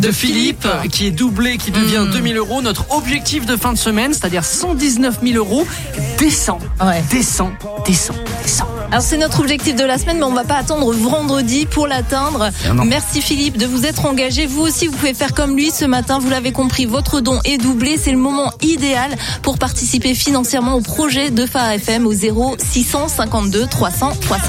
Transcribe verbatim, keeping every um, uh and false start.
de Philippe, qui est doublé, qui devient mmh. deux mille euros. Notre objectif de fin de semaine, c'est-à-dire cent dix-neuf mille euros, descend, ouais. descend, descend, descend. Alors c'est notre objectif de la semaine, mais on va pas attendre vendredi pour l'atteindre. Merci Philippe de vous être engagé. Vous aussi, vous pouvez faire comme lui ce matin. Vous l'avez compris, votre don est doublé. C'est le moment idéal pour participer financièrement au projet de Phare F M au zéro six cent cinquante-deux trois cents soixante.